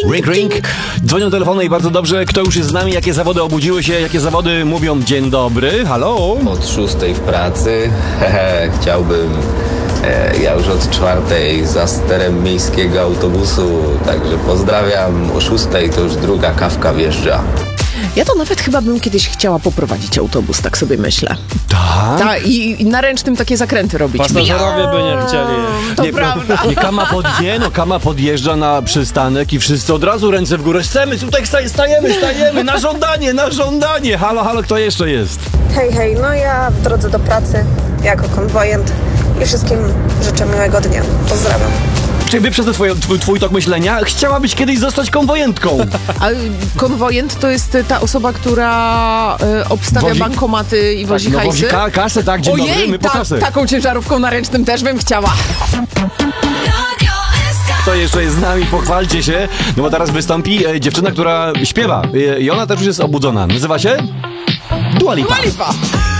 Ring, ring. Dzwonią telefony i bardzo dobrze. Kto już jest z nami? Jakie zawody obudziły się? Jakie zawody mówią dzień dobry? Halo? Od 6 w pracy. Chciałbym... Ja już od 4 za sterem miejskiego autobusu, także pozdrawiam. O 6 to już druga kawka wjeżdża. Ja to nawet chyba bym kiedyś chciała poprowadzić autobus, tak sobie myślę. Tak? I na ręcznym takie zakręty robić. Pasażerowie by nie chcieli. To Nie, prawda. Nie, Kama podjeżdża na przystanek i wszyscy od razu ręce w górę. Chcemy, tutaj stajemy, na żądanie. Halo, kto jeszcze jest? Hej, no ja w drodze do pracy jako konwojent i wszystkim życzę miłego dnia. Pozdrawiam. Czy wyprzez twój tok myślenia chciałabyś kiedyś zostać konwojentką? A konwojent to jest ta osoba, która obstawia Wozi- bankomaty i wozi No hajsy? wozi kasę, tak, dzień dobry, Ojej, my po kasę. taką ciężarówką na ręcznym też bym chciała. Kto jeszcze jest z nami? Pochwalcie się, no bo teraz wystąpi dziewczyna, która śpiewa i ona też już jest obudzona. Nazywa się Dua Lipa. Dua Lipa.